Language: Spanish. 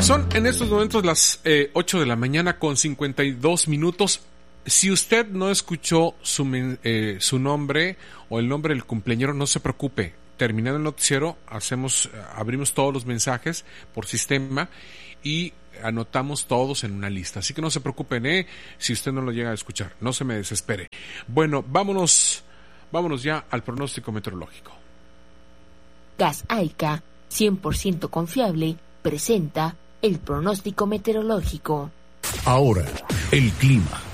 Son en estos momentos las 8 de la mañana con 52 minutos. Si usted no escuchó su nombre o el nombre del cumpleañero, no se preocupe. Terminado el noticiero, abrimos todos los mensajes por sistema y anotamos todos en una lista. Así que no se preocupen, si usted no lo llega a escuchar. No se me desespere. Bueno, vámonos ya al pronóstico meteorológico. Gas Aica, 100% confiable, presenta el pronóstico meteorológico. Ahora, el clima.